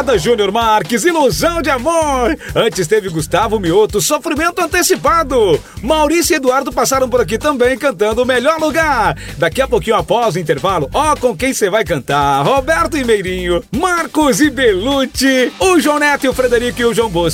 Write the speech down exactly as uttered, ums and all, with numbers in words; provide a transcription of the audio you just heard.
Moda Júnior Marques, Ilusão de Amor. Antes teve Gustavo Mioto, Sofrimento Antecipado. Maurício e Eduardo passaram por aqui também cantando O Melhor Lugar. Daqui a pouquinho após o intervalo, ó com quem você vai cantar. Roberto e Meirinho, Marcos e Belucci, o João Neto e o Frederico e o João Bosco.